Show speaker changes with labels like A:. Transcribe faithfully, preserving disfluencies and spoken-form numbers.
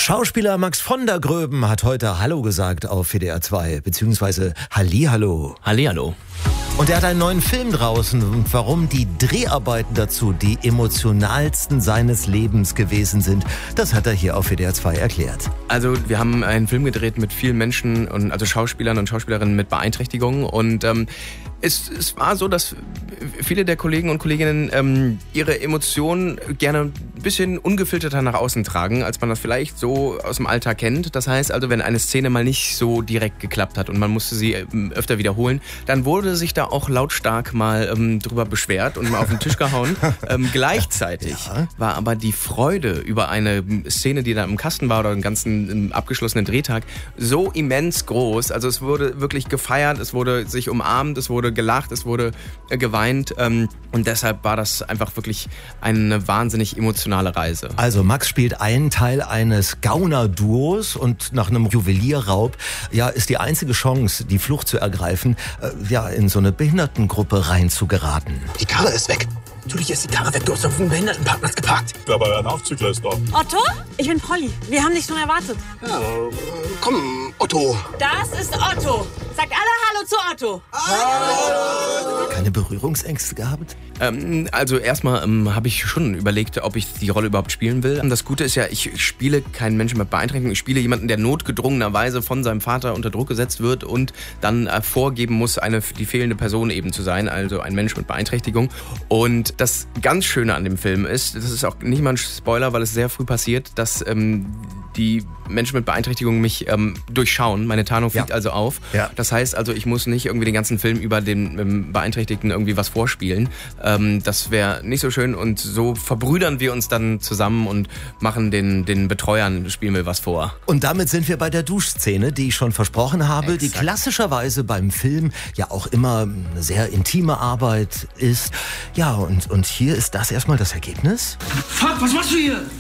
A: Schauspieler Max von der Gröben hat heute Hallo gesagt auf W D R zwei, beziehungsweise Hallihallo.
B: Hallihallo.
A: Und er hat einen neuen Film draußen und warum die Dreharbeiten dazu die emotionalsten seines Lebens gewesen sind, das hat er hier auf W D R zwei erklärt.
B: Also wir haben einen Film gedreht mit vielen Menschen, und also Schauspielern und Schauspielerinnen mit Beeinträchtigungen, und ähm, es, es war so, dass viele der Kollegen und Kolleginnen ähm, ihre Emotionen gerne ein bisschen ungefilterter nach außen tragen, als man das vielleicht so aus dem Alltag kennt. Das heißt also, wenn eine Szene mal nicht so direkt geklappt hat und man musste sie ähm, öfter wiederholen, dann wurde sich da auch lautstark mal ähm, drüber beschwert und mal auf den Tisch gehauen. ähm, gleichzeitig ja. war aber die Freude über eine Szene, die da im Kasten war oder einen ganzen ähm, abgeschlossenen Drehtag, so immens groß. Also es wurde wirklich gefeiert, es wurde sich umarmt, es wurde gelacht, es wurde äh, geweint. Ähm, und deshalb war das einfach wirklich eine wahnsinnig emotionale Reise.
A: Also Max spielt einen Teil eines Gauner-Duos und nach einem Juwelierraub ja, ist die einzige Chance, die Flucht zu ergreifen, äh, ja, in so eine Behindertengruppe reinzugeraten.
C: Die Karre ist weg. Natürlich ist die Karre weg. Du hast auf dem Behindertenparkplatz geparkt.
D: Aber ein Aufzügler ist da.
E: Otto? Ich bin Polly. Wir haben dich schon erwartet.
C: Ja, komm, Otto.
E: Das ist Otto. Sagt alle Hallo zu Otto.
A: Hallo. Keine Berührungsängste gehabt?
B: Ähm, also erstmal ähm, habe ich schon überlegt, ob ich die Rolle überhaupt spielen will. Das Gute ist ja, ich spiele keinen Menschen mit Beeinträchtigung. Ich spiele jemanden, der notgedrungenerweise von seinem Vater unter Druck gesetzt wird und dann äh, vorgeben muss, eine, die fehlende Person eben zu sein, also ein Mensch mit Beeinträchtigung. Und das ganz Schöne an dem Film ist, das ist auch nicht mal ein Spoiler, weil es sehr früh passiert, dass ähm, die Menschen mit Beeinträchtigung mich ähm, durchschauen. Meine Tarnung fliegt ja. also auf. Ja. Das heißt also, ich muss nicht irgendwie den ganzen Film über den ähm, Beeinträchtigten irgendwie was vorspielen. Ähm, das wäre nicht so schön, und so verbrüdern wir uns dann zusammen und machen den, den Betreuern, spielen wir was vor.
A: Und damit sind wir bei der Duschszene, die ich schon versprochen habe, Exakt. die klassischerweise beim Film ja auch immer eine sehr intime Arbeit ist. Ja, und, und hier ist das erstmal das Ergebnis.
F: Fuck, was machst du hier?